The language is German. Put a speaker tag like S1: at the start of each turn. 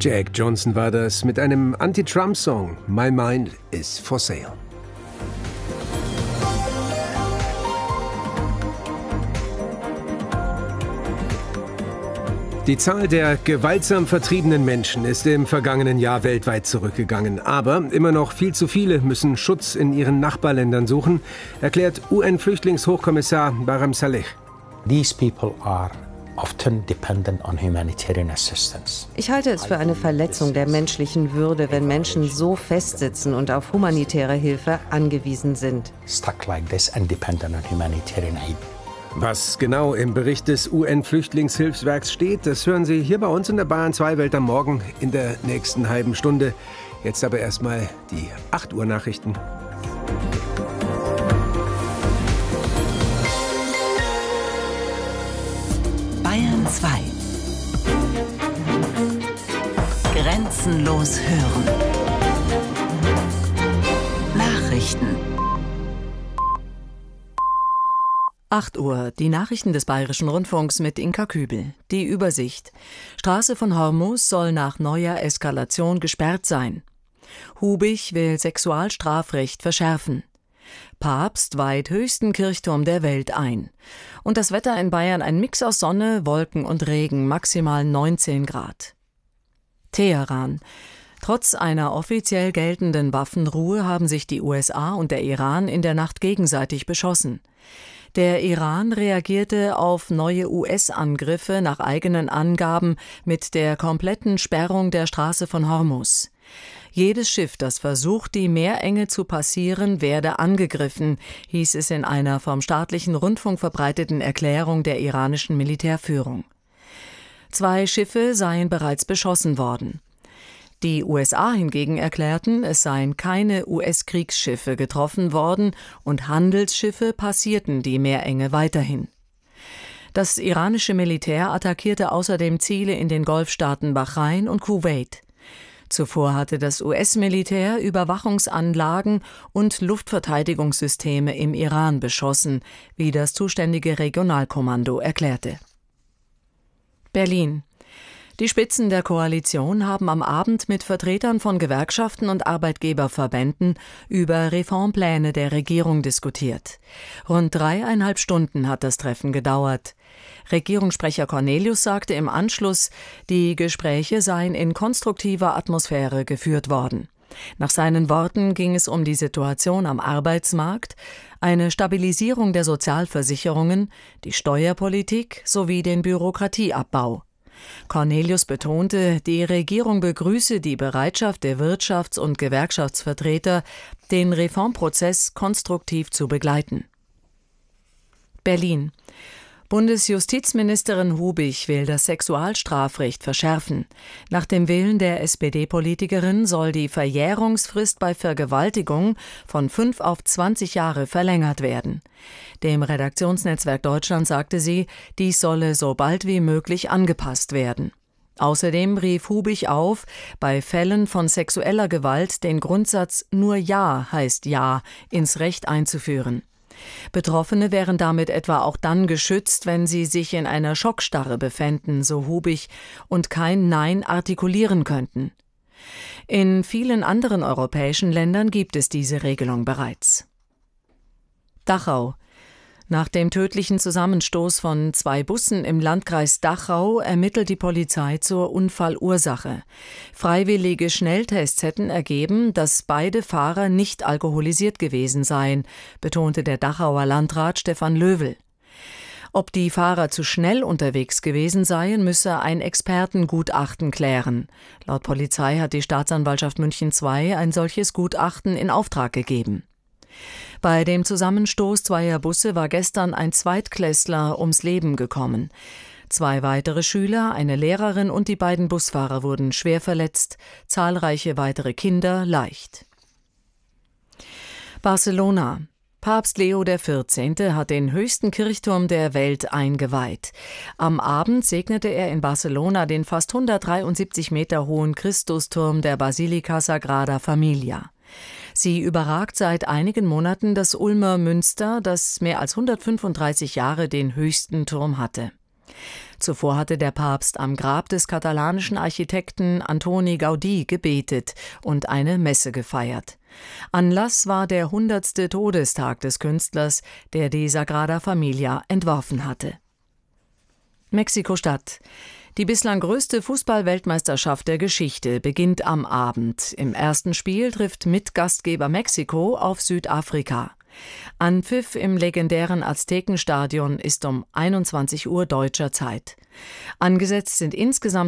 S1: Jack Johnson war das mit einem Anti-Trump-Song My Mind is for Sale. Die Zahl der gewaltsam vertriebenen Menschen ist im vergangenen Jahr weltweit zurückgegangen. Aber immer noch viel zu viele müssen Schutz in ihren Nachbarländern suchen, erklärt UN-Flüchtlingshochkommissar Barham Saleh.
S2: These people are often dependent on humanitarian assistance.
S3: Ich halte es für eine Verletzung der menschlichen Würde, wenn Menschen so festsitzen und auf humanitäre Hilfe angewiesen sind.
S2: Stuck like this and dependent on humanitarian aid.
S1: Was genau im Bericht des UN-Flüchtlingshilfswerks steht, das hören Sie hier bei uns in der Bayern 2 Welt am Morgen in der nächsten halben Stunde. Jetzt aber erstmal die 8 Uhr Nachrichten.
S4: Bayern 2. Grenzenlos hören. Nachrichten.
S5: 8 Uhr, die Nachrichten des Bayerischen Rundfunks mit Inka Kübel. Die Übersicht. Straße von Hormuz soll nach neuer Eskalation gesperrt sein. Hubig will Sexualstrafrecht verschärfen. Papst weiht höchsten Kirchturm der Welt ein. Und das Wetter in Bayern ein Mix aus Sonne, Wolken und Regen, maximal 19 Grad. Teheran. Trotz einer offiziell geltenden Waffenruhe haben sich die USA und der Iran in der Nacht gegenseitig beschossen. Der Iran reagierte auf neue US-Angriffe nach eigenen Angaben mit der kompletten Sperrung der Straße von Hormuz. Jedes Schiff, das versucht, die Meerenge zu passieren, werde angegriffen, hieß es in einer vom staatlichen Rundfunk verbreiteten Erklärung der iranischen Militärführung. 2 Schiffe seien bereits beschossen worden. Die USA hingegen erklärten, es seien keine US-Kriegsschiffe getroffen worden und Handelsschiffe passierten die Meerenge weiterhin. Das iranische Militär attackierte außerdem Ziele in den Golfstaaten Bahrain und Kuwait. Zuvor hatte das US-Militär Überwachungsanlagen und Luftverteidigungssysteme im Iran beschossen, wie das zuständige Regionalkommando erklärte. Berlin. Die Spitzen der Koalition haben am Abend mit Vertretern von Gewerkschaften und Arbeitgeberverbänden über Reformpläne der Regierung diskutiert. Rund 3,5 Stunden hat das Treffen gedauert. Regierungssprecher Cornelius sagte im Anschluss, die Gespräche seien in konstruktiver Atmosphäre geführt worden. Nach seinen Worten ging es um die Situation am Arbeitsmarkt, eine Stabilisierung der Sozialversicherungen, die Steuerpolitik sowie den Bürokratieabbau. Cornelius betonte, die Regierung begrüße die Bereitschaft der Wirtschafts- und Gewerkschaftsvertreter, den Reformprozess konstruktiv zu begleiten. Berlin. Bundesjustizministerin Hubig will das Sexualstrafrecht verschärfen. Nach dem Willen der SPD-Politikerin soll die Verjährungsfrist bei Vergewaltigung von 5 auf 20 Jahre verlängert werden. Dem Redaktionsnetzwerk Deutschland sagte sie, dies solle so bald wie möglich angepasst werden. Außerdem rief Hubig auf, bei Fällen von sexueller Gewalt den Grundsatz »Nur Ja heißt Ja« ins Recht einzuführen. Betroffene wären damit etwa auch dann geschützt, wenn sie sich in einer Schockstarre befänden, so Hubig, und kein Nein artikulieren könnten. In vielen anderen europäischen Ländern gibt es diese Regelung bereits. Dachau. Nach dem tödlichen Zusammenstoß von 2 Bussen im Landkreis Dachau ermittelt die Polizei zur Unfallursache. Freiwillige Schnelltests hätten ergeben, dass beide Fahrer nicht alkoholisiert gewesen seien, betonte der Dachauer Landrat Stefan Löwel. Ob die Fahrer zu schnell unterwegs gewesen seien, müsse ein Expertengutachten klären. Laut Polizei hat die Staatsanwaltschaft München II ein solches Gutachten in Auftrag gegeben. Bei dem Zusammenstoß 2 Busse war gestern ein Zweitklässler ums Leben gekommen. 2 weitere Schüler, eine Lehrerin und die beiden Busfahrer wurden schwer verletzt, zahlreiche weitere Kinder leicht. Barcelona. Papst Leo XIV. Hat den höchsten Kirchturm der Welt eingeweiht. Am Abend segnete er in Barcelona den fast 173 Meter hohen Christusturm der Basilica Sagrada Familia. Sie überragt seit einigen Monaten das Ulmer Münster, das mehr als 135 Jahre den höchsten Turm hatte. Zuvor hatte der Papst am Grab des katalanischen Architekten Antoni Gaudí gebetet und eine Messe gefeiert. Anlass war der 100. Todestag des Künstlers, der die Sagrada Familia entworfen hatte. Mexiko-Stadt. Die bislang größte Fußball-Weltmeisterschaft der Geschichte beginnt am Abend. Im ersten Spiel trifft Mitgastgeber Mexiko auf Südafrika. Anpfiff im legendären Aztekenstadion ist um 21 Uhr deutscher Zeit. Angesetzt sind insgesamt